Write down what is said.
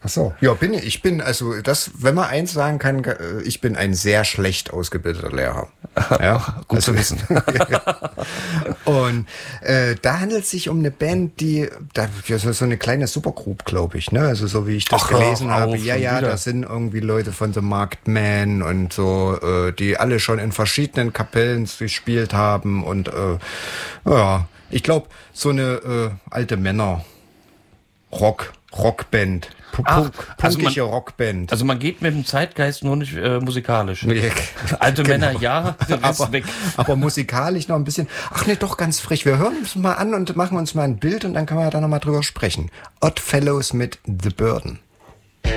Ach so. Ja, also das, wenn man eins sagen kann, ich bin ein sehr schlecht ausgebildeter Lehrer. Ja, gut zu wissen. Und da handelt es sich um eine Band, so eine kleine Supergroup, glaube ich, ne? Also so wie ich das gelesen habe. Ja, da sind irgendwie Leute von The Marked Man und so, die alle schon in verschiedenen Kapellen gespielt haben und ja, ich glaube, so eine alte Männer Rockband. Punkige Rockband. Also man geht mit dem Zeitgeist nur nicht musikalisch. Alte Männer, ja, der Rest weg. Aber musikalisch noch ein bisschen, ach ne, doch ganz frisch. Wir hören uns mal an und machen uns mal ein Bild und dann können wir da nochmal drüber sprechen. Odd Fellows mit The Burden.